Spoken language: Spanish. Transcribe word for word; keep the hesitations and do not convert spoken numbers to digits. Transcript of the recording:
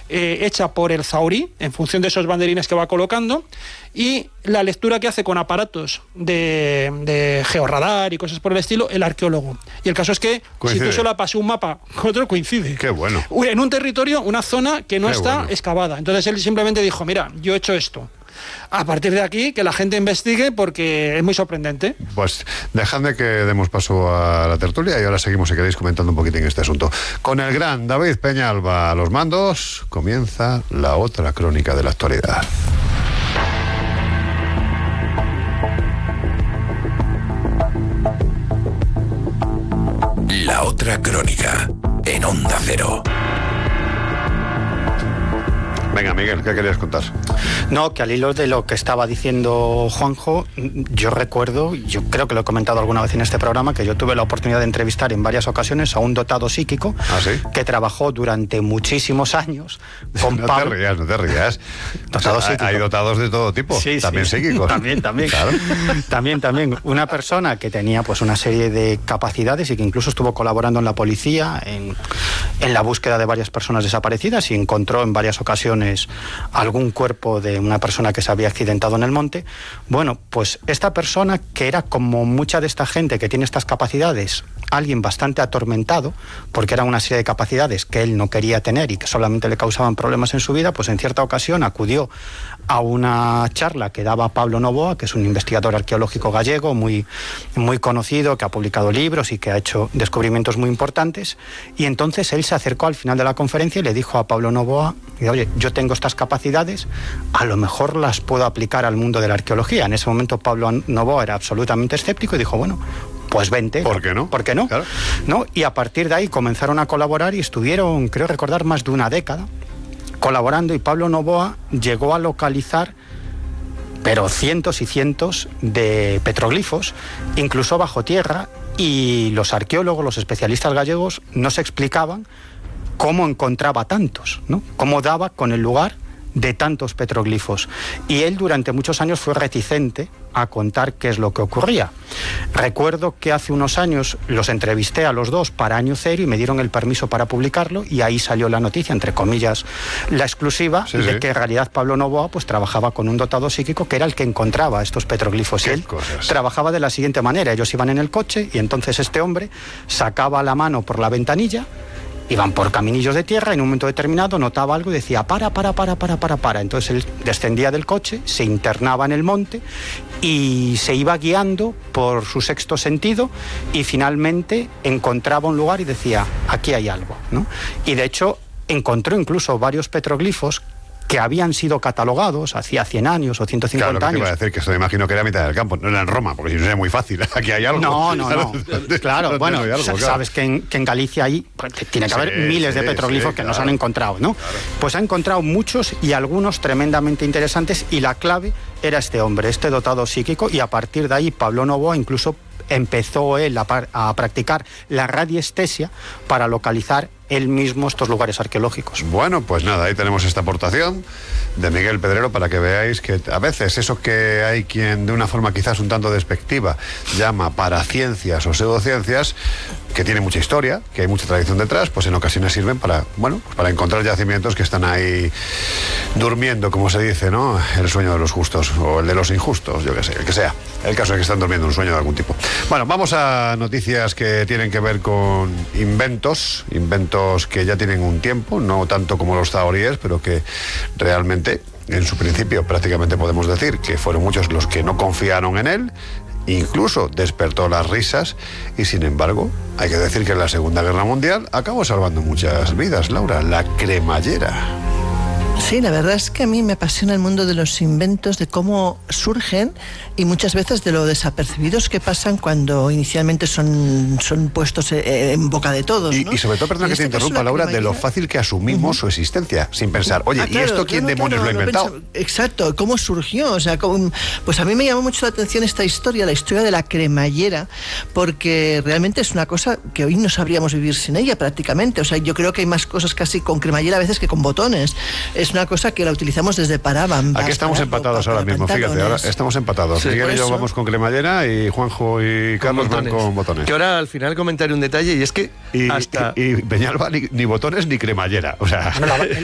eh, hecha por el zahorí, en función de esos banderines que va colocando, y la lectura que hace con aparatos de, de georradar y cosas por el estilo, el arqueólogo. Y el caso es que, coincide. Si tú solo pasas un mapa con otro, coincide. Qué bueno. En un territorio, una zona que no Qué está bueno. excavada. Entonces él simplemente dijo, mira, yo he hecho esto. A partir de aquí, que la gente investigue porque es muy sorprendente. Pues dejadme que demos paso a la tertulia y ahora seguimos, si queréis, comentando un poquitín este asunto. Con el gran David Peñalba a los mandos, comienza la otra crónica de la actualidad. La otra crónica, en Onda Cero. Venga, Miguel, ¿qué querías contar? No, que al hilo de lo que estaba diciendo Juanjo, yo recuerdo, yo creo que lo he comentado alguna vez en este programa, que yo tuve la oportunidad de entrevistar en varias ocasiones a un dotado psíquico. ¿Ah, sí? Que trabajó durante muchísimos años con No Pablo. te rías, no te rías. Dotado O sea, psíquico. hay dotados de todo tipo, Sí, también sí. psíquicos. También, también. Claro. También, también. Una persona que tenía pues una serie de capacidades y que incluso estuvo colaborando en la policía en, en la búsqueda de varias personas desaparecidas y encontró en varias ocasiones algún cuerpo de una persona que se había accidentado en el monte. Bueno, pues esta persona, que era como mucha de esta gente que tiene estas capacidades, alguien bastante atormentado, porque eran una serie de capacidades que él no quería tener y que solamente le causaban problemas en su vida, pues en cierta ocasión acudió a una charla que daba Pablo Novoa, que es un investigador arqueológico gallego muy, muy conocido, que ha publicado libros y que ha hecho descubrimientos muy importantes, y entonces él se acercó al final de la conferencia y le dijo a Pablo Novoa, oye, yo tengo estas capacidades, a lo mejor las puedo aplicar al mundo de la arqueología. En ese momento Pablo Novoa era absolutamente escéptico y dijo, bueno, pues vente. ¿Por qué no? ¿Por qué no? Claro. ¿No? Y a partir de ahí comenzaron a colaborar y estuvieron, creo recordar, más de una década colaborando, y Pablo Novoa llegó a localizar pero cientos y cientos de petroglifos, incluso bajo tierra, y los arqueólogos, los especialistas gallegos, no se explicaban cómo encontraba tantos, ¿no? Cómo daba con el lugar de tantos petroglifos. Y él durante muchos años fue reticente a contar qué es lo que ocurría. Recuerdo que hace unos años los entrevisté a los dos para Año Cero y me dieron el permiso para publicarlo, y ahí salió la noticia, entre comillas, la exclusiva, sí, de sí. que en realidad Pablo Novoa pues trabajaba con un dotado psíquico que era el que encontraba estos petroglifos. Y él cosas. trabajaba de la siguiente manera: ellos iban en el coche y entonces este hombre sacaba la mano por la ventanilla, iban por caminillos de tierra, y en un momento determinado notaba algo y decía, para, para, para, para, para, para. Entonces él descendía del coche, se internaba en el monte y se iba guiando por su sexto sentido, y finalmente encontraba un lugar y decía, aquí hay algo, ¿no? Y de hecho encontró incluso varios petroglifos que habían sido catalogados hacía cien años o ciento cincuenta Claro, que te años. iba a decir que esto me imagino que era mitad del campo, no era en Roma, porque si no sería muy fácil. Aquí hay algo. No, no, no. Claro, ¿Dónde bueno, hay algo? sa- Claro. sabes que en, que en Galicia hay, pues, tiene que Sí, haber miles de sí, petroglifos sí, que claro. no se han encontrado, ¿no? Claro. Pues ha encontrado muchos, y algunos tremendamente interesantes, y la clave era este hombre, este dotado psíquico, y a partir de ahí Pablo Novoa incluso empezó él a, par- a practicar la radiestesia para localizar él mismo estos lugares arqueológicos. Bueno, pues nada, ahí tenemos esta aportación de Miguel Pedrero para que veáis que a veces eso que hay quien de una forma quizás un tanto despectiva llama paraciencias o pseudociencias, que tiene mucha historia, que hay mucha tradición detrás, pues en ocasiones sirven para, bueno, pues para encontrar yacimientos que están ahí durmiendo, como se dice, ¿no? El sueño de los justos o el de los injustos, yo qué sé, el que sea. El caso es que están durmiendo un sueño de algún tipo. Bueno, vamos a noticias que tienen que ver con inventos, inventos que ya tienen un tiempo, no tanto como los zahoríes, pero que realmente en su principio prácticamente podemos decir que fueron muchos los que no confiaron en él. Incluso despertó las risas, y sin embargo hay que decir que en la Segunda Guerra Mundial acabó salvando muchas vidas. Laura, la cremallera. Sí, la verdad es que a mí me apasiona el mundo de los inventos, de cómo surgen y muchas veces de lo desapercibidos que pasan cuando inicialmente son, son puestos en boca de todos, Y, ¿no? y sobre todo, perdona En que este te caso, interrumpa, la Laura, de lo cremallera- fácil que asumimos uh-huh. su existencia, sin pensar, oye, Ah, claro, ¿y esto quién no, no, demonios claro, lo ha inventado? pensaba- exacto, ¿cómo surgió? O sea, cómo- pues a mí me llamó mucho la atención esta historia, la historia de la cremallera, porque realmente es una cosa que hoy no sabríamos vivir sin ella prácticamente. O sea, yo creo que hay más cosas casi con cremallera a veces que con botones. Es una cosa que la utilizamos desde Parabam. Aquí estamos empatados ahora mismo, fíjate, ahora estamos empatados. Sí, Miguel por y yo eso. vamos con cremallera y Juanjo y Carlos van botones. con botones. Que ahora al final comentaré un detalle, y es que Y, hasta... y, y Peñalba ni, ni botones ni cremallera, o sea... Bueno, la-